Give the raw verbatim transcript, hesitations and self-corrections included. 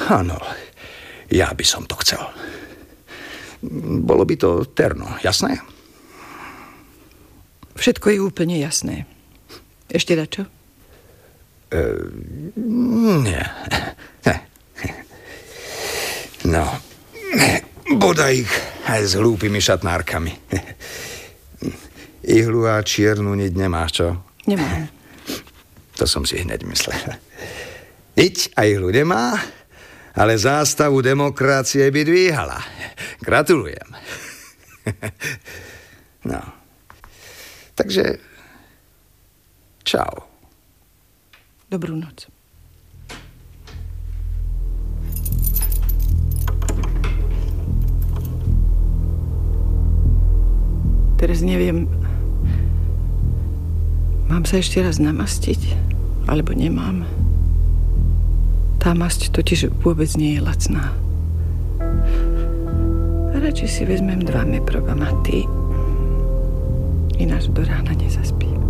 Áno, ja by som to chcel. Bolo by to terno, jasné? Všetko je úplne jasné. Ešte dačo? E, nie. No, bodaj ich aj s hlúpými šatnárkami. Ihlu a čiernu niť nemáš, čo? Nemám. To som si hneď myslel. Iť a ihlu nemá, ale zástavu demokracie by dvíhala. Gratulujem. No. Takže čau. Dobrú noc. Teraz neviem, mám sa ešte raz namastiť, alebo nemám. Tá masť totiž vôbec nie je lacná. A radšej si vezmem dva meprogomaty, ináč do rána nezaspím.